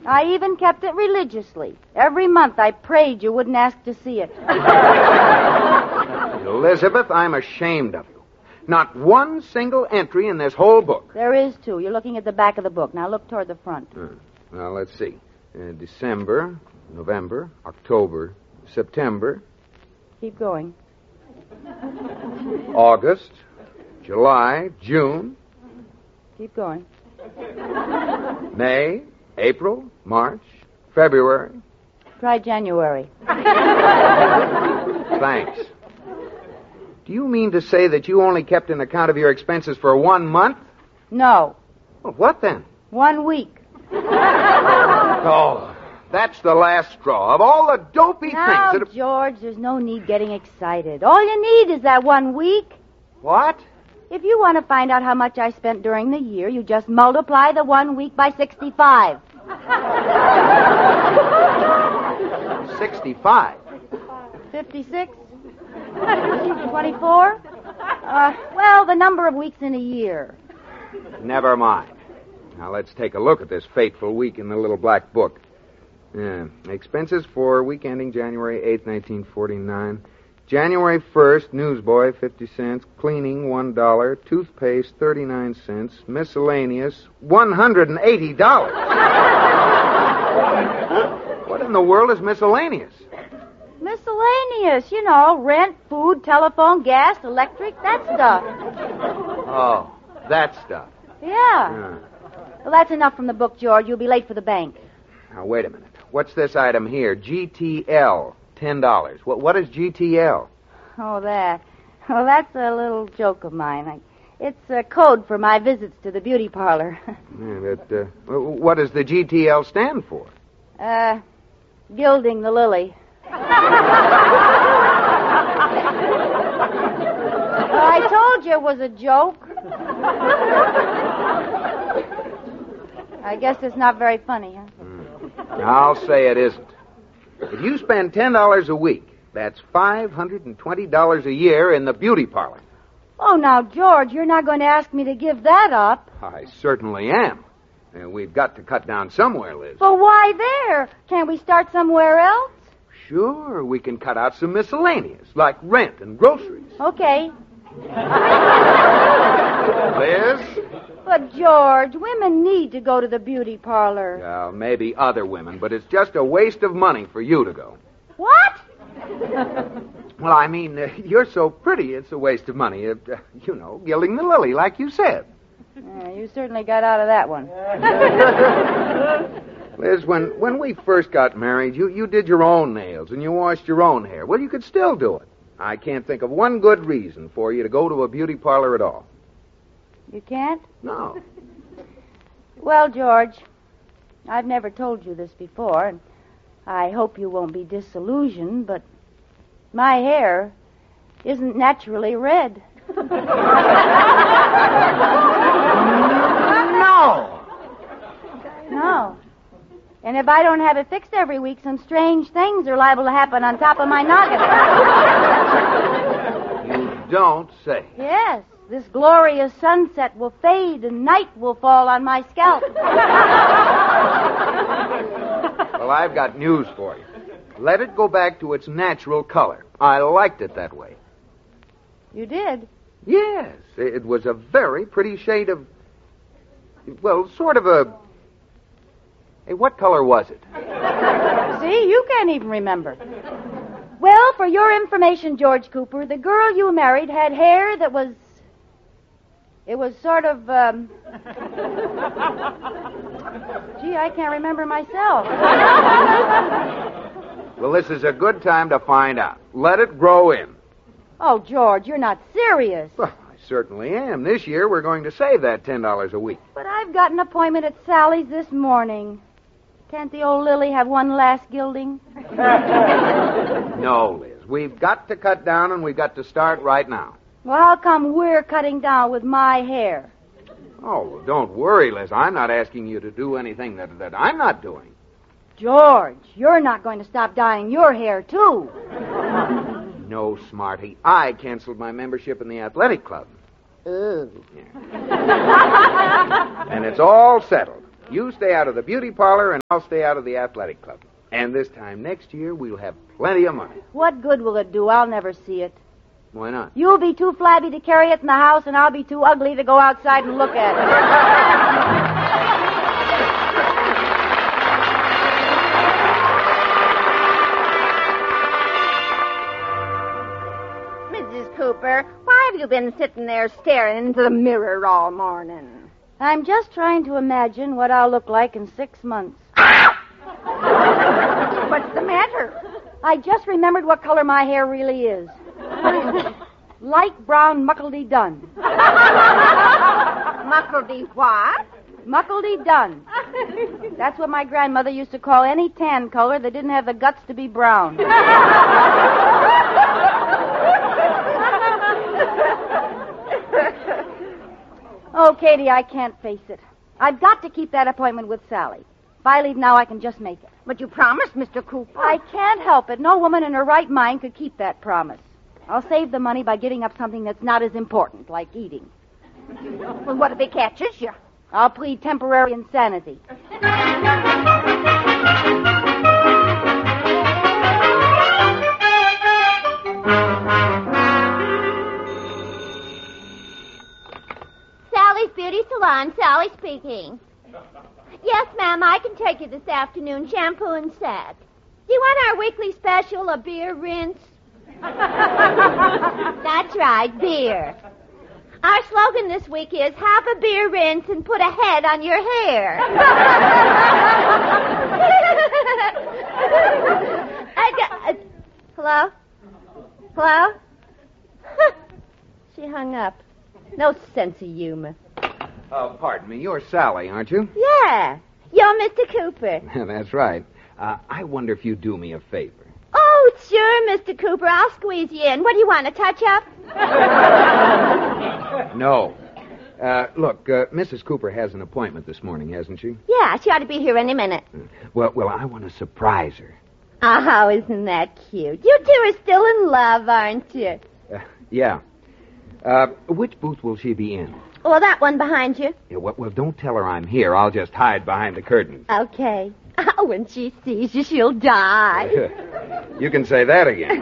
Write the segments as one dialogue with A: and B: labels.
A: I even kept it religiously. Every month I prayed you wouldn't ask to see it.
B: Elizabeth, I'm ashamed of you. Not one single entry in this whole book.
A: There is two. You're looking at the back of the book. Now look toward the front.
B: Well, let's see. December, November, October, September.
A: Keep going.
B: August, July, June.
A: Keep going.
B: May, April, March, February.
A: Try January.
B: Thanks. Do you mean to say that you only kept an account of your expenses for 1 month?
A: No.
B: Well, what then?
A: 1 week.
B: Oh, that's the last straw of all the dopey
A: Now,
B: things that have...
A: George, there's no need getting excited. All you need is that 1 week.
B: What?
A: If you want to find out how much I spent during the year, you just multiply the 1 week by 65.
B: 65.
A: 56? 24? Well, the number of weeks in a year.
B: Never mind. Now, let's take a look at this fateful week in the little black book. Expenses for week ending January 8th, 1949. January 1st, newsboy, 50 cents. Cleaning, $1. Toothpaste, 39 cents. Miscellaneous, $180. What in the world is miscellaneous?
A: Miscellaneous, you know, rent, food, telephone, gas, electric, that stuff.
B: Oh, that stuff.
A: Yeah. Well, that's enough from the book, George. You'll be late for the bank.
B: Now, wait a minute. What's this item here? GTL, $10. What is GTL?
A: Oh, that. Well, that's a little joke of mine. It's a code for my visits to the beauty parlor.
B: What does the GTL stand for?
A: Gilding the lily. I told you it was a joke. I guess it's not very funny, huh?
B: I'll say it isn't. If you spend $10 a week, that's $520 a year in the beauty parlor.
A: Oh, now, George, you're not going to ask me to give that up.
B: I certainly am. And we've got to cut down somewhere, Liz.
A: But why there? Can't we start somewhere else?
B: Sure, we can cut out some miscellaneous, like rent and groceries.
A: Okay.
B: Liz?
A: But, George, women need to go to the beauty parlor.
B: Well, maybe other women, but it's just a waste of money for you to go.
A: What?
B: Well, I mean, you're so pretty, it's a waste of money. Gilding the lily, like you said.
A: You certainly got out of that one.
B: Liz, when we first got married, you did your own nails and you washed your own hair. Well, you could still do it. I can't think of one good reason for you to go to a beauty parlor at all.
A: You can't?
B: No.
A: Well, George, I've never told you this before, and I hope you won't be disillusioned, but my hair isn't naturally red. No. And if I don't have it fixed every week, some strange things are liable to happen on top of my noggin.
B: You don't say.
A: Yes. This glorious sunset will fade and night will fall on my scalp.
B: Well, I've got news for you. Let it go back to its natural color. I liked it that way.
A: You did?
B: Yes. It was a very pretty shade of... Well, sort of a... Hey, what color was it?
A: See, you can't even remember. Well, for your information, George Cooper, the girl you married had hair that was... It was sort of, Gee, I can't remember myself.
B: Well, this is a good time to find out. Let it grow in.
A: Oh, George, you're not serious.
B: Well, I certainly am. This year, we're going to save that $10 a week.
A: But I've got an appointment at Sally's this morning. Can't the old lily have one last gilding?
B: No, Liz. We've got to cut down, and we've got to start right now.
A: Well, how come we're cutting down with my hair?
B: Oh, well, don't worry, Liz. I'm not asking you to do anything that I'm not doing.
A: George, you're not going to stop dyeing your hair, too.
B: No, Smarty. I canceled my membership in the athletic club.
A: Ooh.
B: Yeah. And it's all settled. You stay out of the beauty parlor, and I'll stay out of the athletic club. And this time next year, we'll have plenty of money.
A: What good will it do? I'll never see it.
B: Why not?
A: You'll be too flabby to carry it in the house, and I'll be too ugly to go outside and look at
C: it. Mrs. Cooper, why have you been sitting there staring into the mirror all morning?
A: I'm just trying to imagine what I'll look like in 6 months.
C: What's the matter?
A: I just remembered what color my hair really is. Light brown muckledy-dun.
C: Muckledy what?
A: Muckledy-dun. That's what my grandmother used to call any tan color that didn't have the guts to be brown. Oh, Katie, I can't face it. I've got to keep that appointment with Sally. If I leave now, I can just make it.
C: But you promised, Mr. Cooper.
A: I can't help it. No woman in her right mind could keep that promise. I'll save the money by getting up something that's not as important, like eating.
C: Well, what if he catches you?
A: I'll plead temporary insanity.
D: Sally's Beauty Salon, Sally speaking. Yes, ma'am, I can take you this afternoon, shampoo and set. Do you want our weekly special, a beer rinse? That's right, beer. Our slogan this week is, have a beer rinse and put a head on your hair.
C: Hello? Hello? She hung up. No sense of humor.
B: Pardon me. You're Sally, aren't you?
C: Yeah. You're Mr. Cooper.
B: That's right. I wonder if you'd do me a favor.
D: Oh, sure, Mr. Cooper. I'll squeeze you in. What do you want, a touch-up?
B: No. Look, Mrs. Cooper has an appointment this morning, hasn't she?
C: Yeah, she ought to be here any minute.
B: Well, I want to surprise her.
C: Oh, isn't that cute? You two are still in love, aren't you?
B: Yeah. Which booth will she be in?
C: Well, that one behind you.
B: Yeah, well, don't tell her I'm here. I'll just hide behind the curtains.
C: Okay. Oh, when she sees you, she'll die.
B: You can say that again.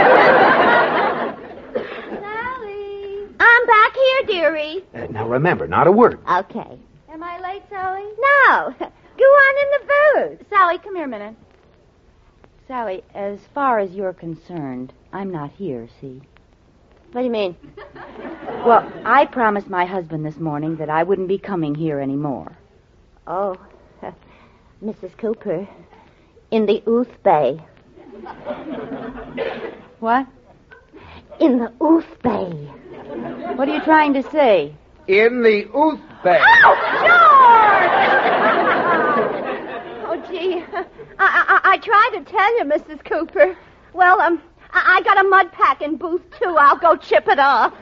D: Sally. I'm back here, dearie.
B: Now, remember, not a word.
C: Okay.
A: Am I late, Sally?
C: No. Go on in the booth.
A: Sally, come here a minute. Sally, as far as you're concerned, I'm not here, see?
C: What do you mean?
A: Well, I promised my husband this morning that I wouldn't be coming here anymore.
C: Oh, Mrs. Cooper, in the Ooth Bay.
A: What?
C: In the Ooth Bay.
A: What are you trying to say?
B: In the Ooth Bay.
C: Oh, George! Oh, gee. I tried to tell you, Mrs. Cooper. Well, I got a mud pack in booth 2. I'll go chip it off.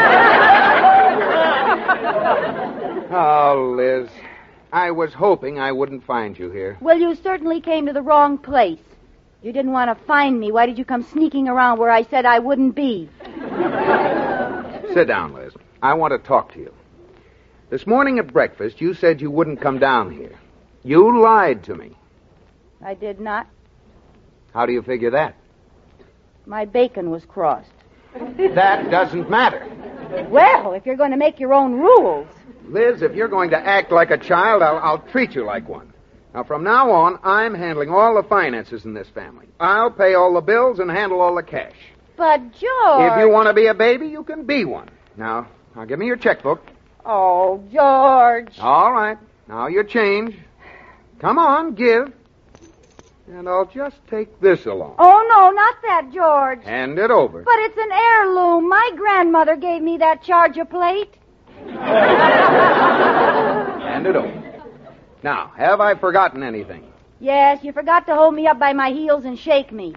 B: Oh, Liz. I was hoping I wouldn't find you here.
A: Well, you certainly came to the wrong place. You didn't want to find me. Why did you come sneaking around where I said I wouldn't be?
B: Sit down, Liz. I want to talk to you. This morning at breakfast, you said you wouldn't come down here. You lied to me.
A: I did not.
B: How do you figure that?
A: My bacon was crossed.
B: That doesn't matter.
A: Well, if you're going to make your own rules.
B: Liz, if you're going to act like a child, I'll treat you like one. Now, from now on, I'm handling all the finances in this family. I'll pay all the bills and handle all the cash.
A: But, George...
B: If you want to be a baby, you can be one. Now give me your checkbook.
A: Oh, George.
B: All right. Now your change. Come on, give. And I'll just take this along.
A: Oh, no, not that, George.
B: Hand it over.
A: But it's an heirloom. My grandmother gave me that charger plate.
B: Hand it over. Now, have I forgotten anything?
A: Yes, you forgot to hold me up by my heels and shake me.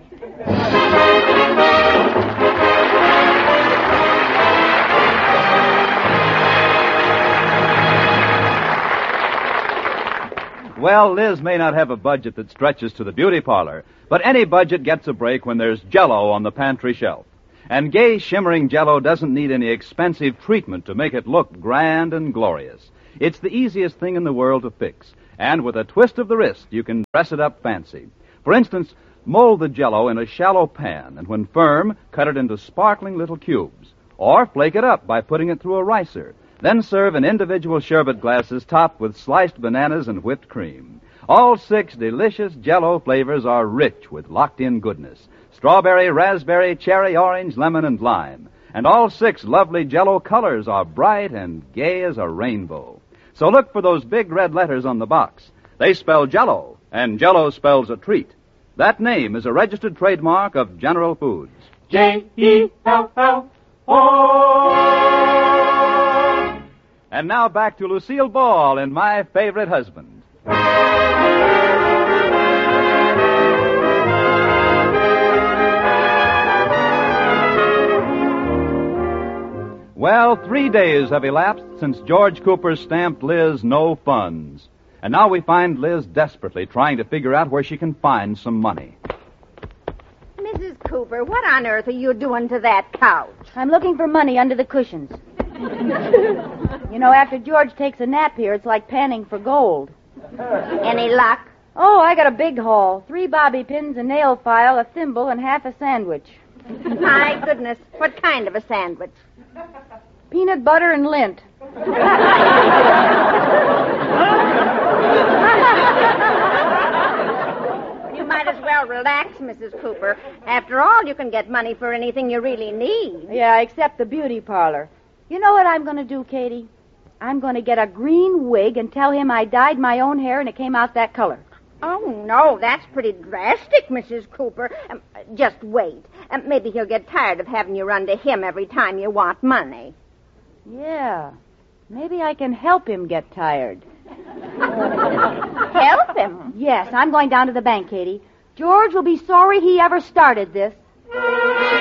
E: Well, Liz may not have a budget that stretches to the beauty parlor, but any budget gets a break when there's Jell-O on the pantry shelf. And gay, shimmering Jell-O doesn't need any expensive treatment to make it look grand and glorious. It's the easiest thing in the world to fix. And with a twist of the wrist, you can dress it up fancy. For instance, mold the Jell-O in a shallow pan, and when firm, cut it into sparkling little cubes. Or flake it up by putting it through a ricer. Then serve in individual sherbet glasses topped with sliced bananas and whipped cream. All 6 delicious Jell-O flavors are rich with locked-in goodness. Strawberry, raspberry, cherry, orange, lemon, and lime. And all 6 lovely Jell-O colors are bright and gay as a rainbow. So look for those big red letters on the box. They spell Jell-O, and Jell-O spells a treat. That name is a registered trademark of General Foods. J-E-L-L-O. And now back to Lucille Ball and My Favorite Husband. Well, 3 days have elapsed since George Cooper stamped Liz no funds. And now we find Liz desperately trying to figure out where she can find some money.
C: Mrs. Cooper, what on earth are you doing to that couch?
A: I'm looking for money under the cushions. You know, after George takes a nap here, it's like panning for gold.
C: Any luck?
A: Oh, I got a big haul. 3 bobby pins, a nail file, a thimble, and half a sandwich.
C: My goodness, what kind of a sandwich?
A: Peanut butter and lint.
C: You might as well relax, Mrs. Cooper. After all, you can get money for anything you really need.
A: Yeah, except the beauty parlor. You know what I'm going to do, Katie? I'm going to get a green wig and tell him I dyed my own hair and it came out that color.
C: Oh, no, that's pretty drastic, Mrs. Cooper. Just wait. Maybe he'll get tired of having you run to him every time you want money.
A: Yeah, maybe I can help him get tired.
C: Help him?
A: Yes, I'm going down to the bank, Katie. George will be sorry he ever started this.